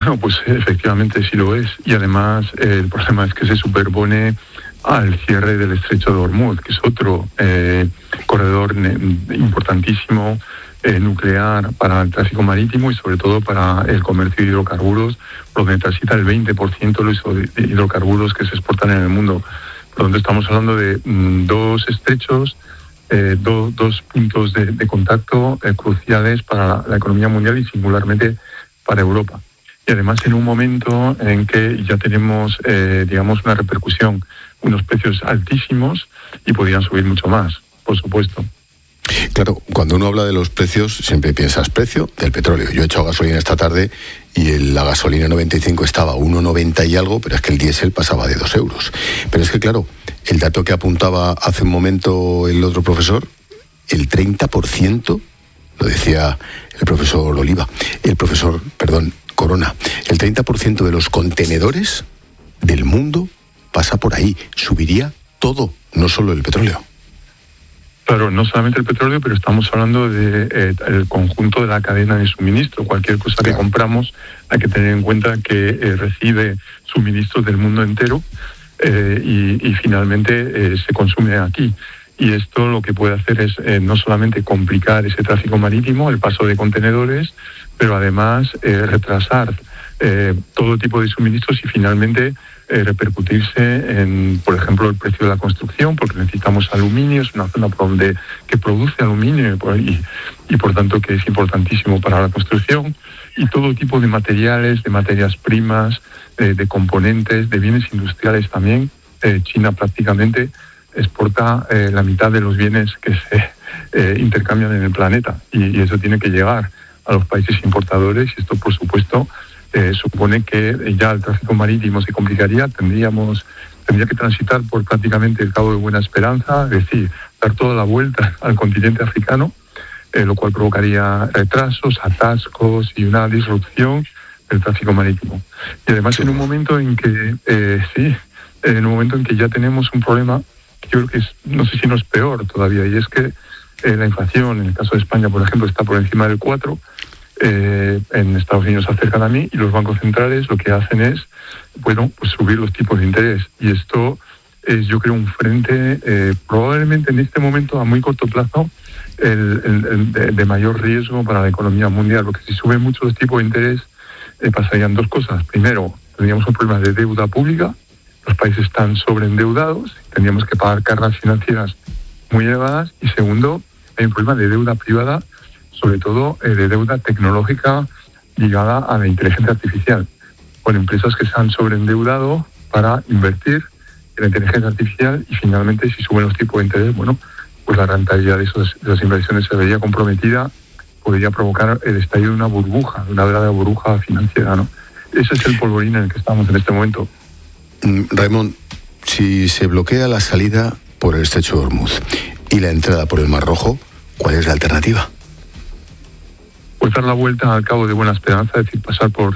Bueno, pues efectivamente sí lo es. Y además el problema es que se superpone al cierre del estrecho de Hormuz, que es otro corredor importantísimo nuclear para el tráfico marítimo y sobre todo para el comercio de hidrocarburos, donde transita el 20% de los hidrocarburos que se exportan en el mundo. Por donde estamos hablando de dos estrechos, dos puntos de contacto cruciales para la economía mundial y singularmente para Europa. Y además en un momento en que ya tenemos, digamos, una repercusión, unos precios altísimos y podrían subir mucho más, por supuesto. Claro, cuando uno habla de los precios, siempre piensas precio del petróleo. Yo he echado gasolina esta tarde y la gasolina 95 estaba a 1,90 y algo, pero es que el diésel pasaba de 2 euros. Pero es que, claro, el dato que apuntaba hace un momento el otro profesor, el 30%, lo decía el profesor Oliva, Corona, el 30% de los contenedores del mundo pasa por ahí. Subiría todo, no solo el petróleo. Claro, no solamente el petróleo, pero estamos hablando del conjunto de la cadena de suministro. Cualquier cosa que compramos hay que tener en cuenta que recibe suministros del mundo entero y finalmente se consume aquí. Y esto lo que puede hacer es no solamente complicar ese tráfico marítimo, el paso de contenedores, pero además retrasar todo tipo de suministros y finalmente repercutirse en, por ejemplo, el precio de la construcción, porque necesitamos aluminio, es una zona que produce aluminio y por tanto que es importantísimo para la construcción, y todo tipo de materiales, de materias primas, de componentes, de bienes industriales también. China prácticamente exporta la mitad de los bienes que se intercambian en el planeta y eso tiene que llegar a los países importadores y esto, por supuesto, supone que ya el tráfico marítimo se complicaría, tendría que transitar por prácticamente el Cabo de Buena Esperanza, es decir, dar toda la vuelta al continente africano, lo cual provocaría retrasos, atascos y una disrupción del tráfico marítimo. Y además en un momento en que ya tenemos un problema, que yo creo que no sé si no es peor todavía, y es que la inflación, en el caso de España, por ejemplo, está por encima del 4%, en Estados Unidos se acercan a mí y los bancos centrales lo que hacen es, pues subir los tipos de interés. Y esto es, yo creo, un frente probablemente en este momento a muy corto plazo de mayor riesgo para la economía mundial, porque si suben mucho los tipos de interés pasarían dos cosas. Primero, tendríamos un problema de deuda pública, los países están sobreendeudados, tendríamos que pagar cargas financieras muy elevadas, y segundo, hay un problema de deuda privada, sobre todo de deuda tecnológica ligada a la inteligencia artificial, con empresas que se han sobreendeudado para invertir en la inteligencia artificial y finalmente si suben los tipos de interés, pues la rentabilidad de esas inversiones se vería comprometida, podría provocar el estallido de una burbuja, de una verdadera burbuja financiera, ¿no? Ese es el polvorín en el que estamos en este momento. Raimon, si se bloquea la salida por el estrecho de Hormuz y la entrada por el Mar Rojo, ¿cuál es la alternativa? Pues dar la vuelta al Cabo de Buena Esperanza, es decir, pasar por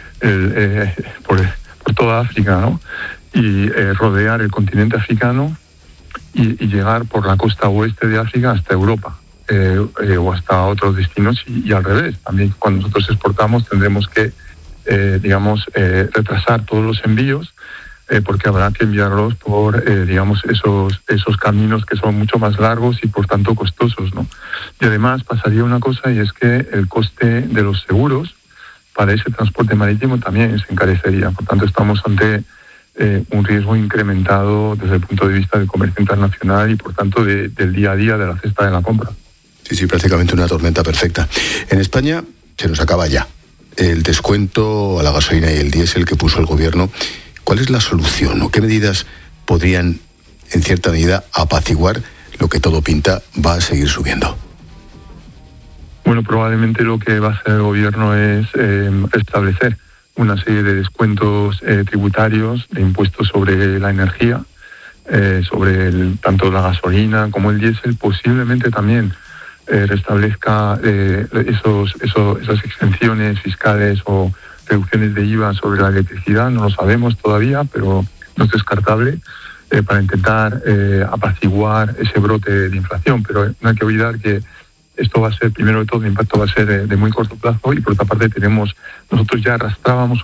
toda África, ¿no? Y rodear el continente africano y llegar por la costa oeste de África hasta Europa o hasta otros destinos y al revés. También cuando nosotros exportamos tendremos que, retrasar todos los envíos porque habrá que enviarlos por, esos caminos que son mucho más largos y por tanto costosos, ¿no? Y además pasaría una cosa, y es que el coste de los seguros para ese transporte marítimo también se encarecería. Por tanto, estamos ante un riesgo incrementado desde el punto de vista del comercio internacional y por tanto del día a día de la cesta de la compra. Sí, prácticamente una tormenta perfecta. En España se nos acaba ya el descuento a la gasolina y el diésel que puso el gobierno. ¿Cuál es la solución o qué medidas podrían, en cierta medida, apaciguar lo que todo pinta va a seguir subiendo? Bueno, probablemente lo que va a hacer el gobierno es establecer una serie de descuentos tributarios, de impuestos sobre la energía, sobre tanto la gasolina como el diésel. Posiblemente también restablezca esas exenciones fiscales o reducciones de IVA sobre la electricidad. No lo sabemos todavía, pero no es descartable para intentar apaciguar ese brote de inflación. Pero no hay que olvidar que esto va a ser, primero de todo, el impacto va a ser de muy corto plazo y por otra parte nosotros ya arrastrábamos